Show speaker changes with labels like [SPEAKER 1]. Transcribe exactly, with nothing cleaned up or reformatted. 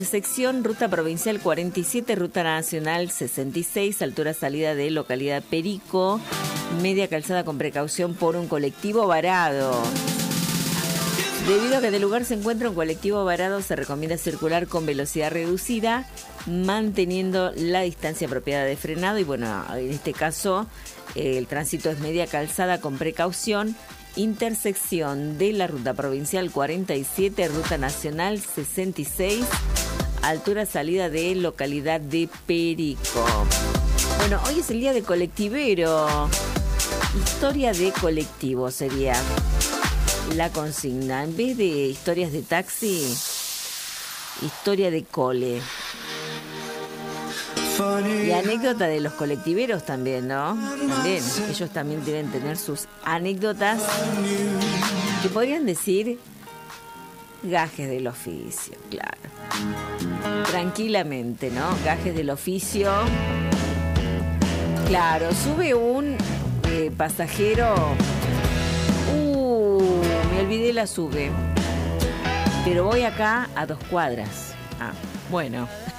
[SPEAKER 1] Sección Ruta Provincial cuarenta y siete, Ruta Nacional sesenta y seis, altura salida de localidad Perico, media calzada con precaución por un colectivo varado. Debido a que del lugar se encuentra un colectivo varado, se recomienda circular con velocidad reducida, manteniendo la distancia apropiada de frenado. Y bueno, en este caso, eh, el tránsito es media calzada con precaución. Intersección de la Ruta Provincial cuarenta y siete, Ruta Nacional sesenta y seis, altura salida de localidad de Perico. Bueno, hoy es el día de colectivero. Historia de colectivo sería la consigna. En vez de historias de taxi, historia de cole. Y anécdota de los colectiveros también, ¿no? También, ellos también deben tener sus anécdotas que podrían decir gajes del oficio, claro. Tranquilamente, ¿no? Gajes del oficio. Claro, sube un eh, pasajero. Uh, me olvidé la sube. Pero voy acá a dos cuadras. Ah, bueno.